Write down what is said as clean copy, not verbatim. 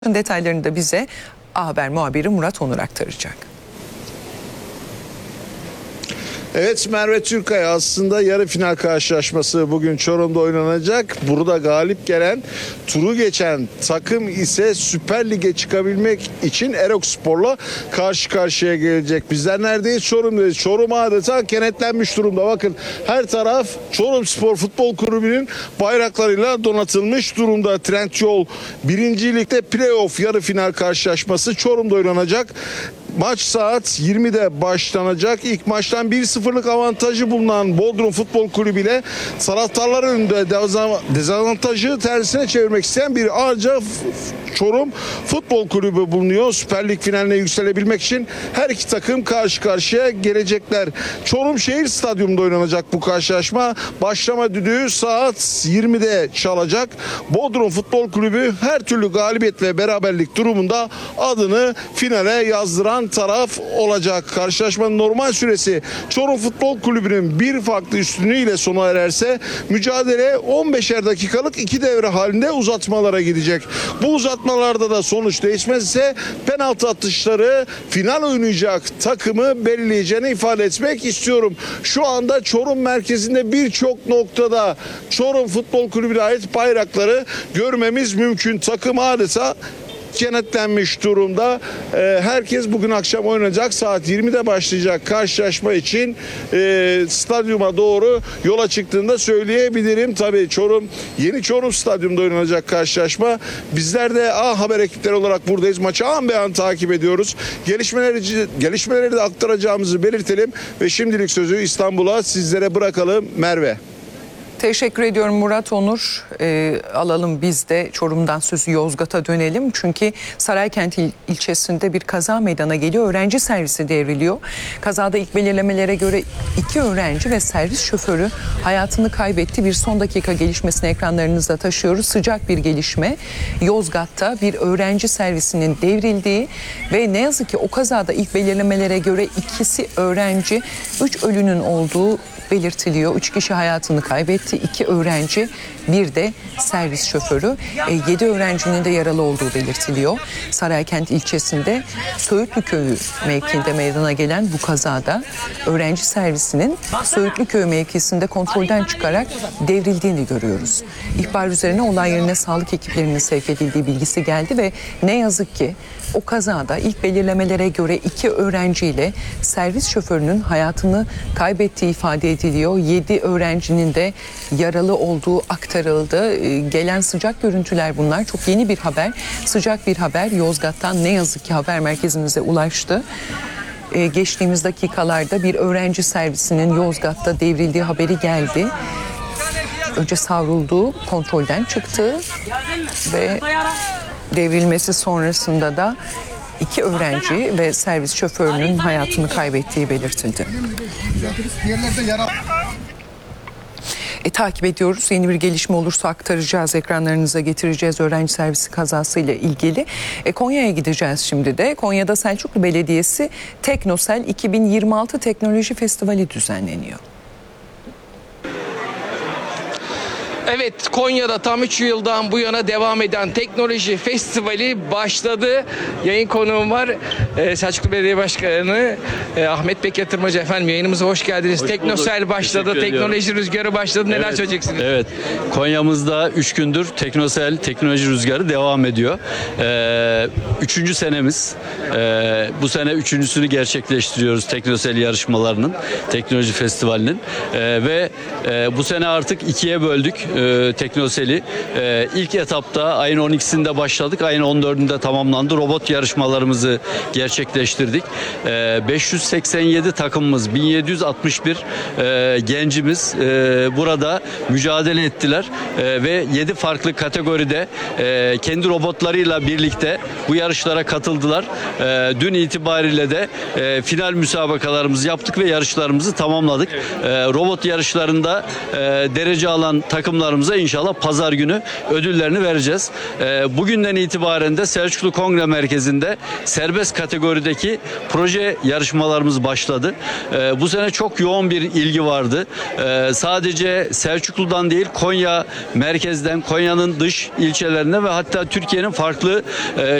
Detaylarını da bize A Haber muhabiri Murat Onur aktaracak. Evet, Merve Türkay, aslında yarı final karşılaşması bugün Çorum'da oynanacak. Burada galip gelen, turu geçen takım ise Süper Lig'e çıkabilmek için Erokspor'la karşı karşıya gelecek. Bizler neredeyiz? Çorum'dayız. Çorum adeta kenetlenmiş durumda. Bakın, her taraf Çorumspor Futbol Kulübü'nün bayraklarıyla donatılmış durumda. Trendyol 1. Lig'de playoff yarı final karşılaşması Çorum'da oynanacak. Maç saat 20'de başlanacak. İlk maçtan 1-0'lık avantajı bulunan Bodrum Futbol Kulübü ile taraftarların önünde dezavantajı tersine çevirmek isteyen bir Arca Çorum Futbol Kulübü bulunuyor. Süper Lig finaline yükselebilmek için her iki takım karşı karşıya gelecekler. Çorum Şehir Stadyumunda oynanacak bu karşılaşma. Başlama düdüğü saat 20'de çalacak. Bodrum Futbol Kulübü her türlü galibiyet ve beraberlik durumunda adını finale yazdıran taraf olacak. Karşılaşmanın normal süresi Çorum Futbol Kulübü'nün bir farklı üstünlüğüyle sona ererse mücadele 15'er dakikalık 2 devre halinde uzatmalara gidecek. Bu uzatmalarda da sonuç değişmezse penaltı atışları final oynayacak takımı belirleyeceğini ifade etmek istiyorum. Şu anda Çorum merkezinde birçok noktada Çorum Futbol Kulübü'ne ait bayrakları görmemiz mümkün. Takım adeta kenetlenmiş durumda. Herkes bugün akşam oynanacak saat 20'de başlayacak karşılaşma için stadyuma doğru yola çıktığında söyleyebilirim. Tabii yeni Çorum Stadyumunda oynanacak karşılaşma. Bizler de A Haber ekipleri olarak buradayız. Maçı an be an takip ediyoruz. Gelişmeleri de aktaracağımızı belirtelim ve şimdilik sözü İstanbul'a sizlere bırakalım. Merve. Teşekkür ediyorum Murat Onur. Alalım biz de Çorum'dan sözü Yozgat'a dönelim. Çünkü Saraykent ilçesinde bir kaza meydana geliyor. Öğrenci servisi devriliyor. Kazada ilk belirlemelere göre 2 öğrenci ve servis şoförü hayatını kaybetti. Bir son dakika gelişmesini ekranlarınızda taşıyoruz. Sıcak bir gelişme. Yozgat'ta bir öğrenci servisinin devrildiği ve ne yazık ki o kazada ilk belirlemelere göre 2'si öğrenci, 3 ölünün olduğu belirtiliyor. 3 kişi hayatını kaybetti. 2 öğrenci, bir de servis şoförü. 7 öğrencinin de yaralı olduğu belirtiliyor. Saraykent ilçesinde Söğütlüköy mevkiinde meydana gelen bu kazada öğrenci servisinin Söğütlüköy mevkisinde kontrolden çıkarak devrildiğini görüyoruz. İhbar üzerine olay yerine sağlık ekiplerinin sevk edildiği bilgisi geldi ve ne yazık ki o kazada ilk belirlemelere göre 2 öğrenciyle servis şoförünün hayatını kaybettiği ifade ediliyor. 7 öğrencinin de yaralı olduğu aktarıldı. Gelen sıcak görüntüler bunlar. Çok yeni bir haber. Sıcak bir haber Yozgat'tan ne yazık ki haber merkezimize ulaştı. Geçtiğimiz dakikalarda bir öğrenci servisinin Yozgat'ta devrildiği haberi geldi. Önce savrulduğu kontrolden çıktı ve devrilmesi sonrasında da 2 öğrenci ve servis şoförünün hayatını kaybettiği belirtildi. Takip ediyoruz. Yeni bir gelişme olursa aktaracağız, ekranlarınıza getireceğiz öğrenci servisi kazasıyla ilgili. Konya'ya gideceğiz şimdi de. Konya'da Selçuklu Belediyesi Teknosel 2026 Teknoloji Festivali düzenleniyor. Evet, Konya'da tam 3 yıldan bu yana devam eden teknoloji festivali başladı. Yayın konuğum var. Selçuklu Belediye Başkanı Ahmet Bek Yatırmacı. Efendim, yayınımıza hoş geldiniz. Teknosel başladı, teknoloji rüzgarı başladı. Neler Evet, söyleyeceksiniz? Evet, Konya'mızda 3 gündür Teknosel teknoloji rüzgarı devam ediyor. 3. senemiz. Bu sene 3.'sünü gerçekleştiriyoruz Teknosel yarışmalarının, teknoloji festivalinin. Ve bu sene artık 2'ye böldük Teknosel'i. İlk etapta ayın 12'sinde başladık. Ayın 14'ünde tamamlandı. Robot yarışmalarımızı gerçekleştirdik. 587 takımımız, 1761 gencimiz burada mücadele ettiler. Ve 7 farklı kategoride kendi robotlarıyla birlikte bu yarışlara katıldılar. Dün itibariyle de final müsabakalarımızı yaptık ve yarışlarımızı tamamladık. Robot yarışlarında derece alan takımlar takımlarımıza inşallah pazar günü ödüllerini vereceğiz. Bugünden itibaren de Selçuklu Kongre Merkezi'nde serbest kategorideki proje yarışmalarımız başladı. Bu sene çok yoğun bir ilgi vardı. Sadece Selçuklu'dan değil, Konya merkezden, Konya'nın dış ilçelerine ve hatta Türkiye'nin farklı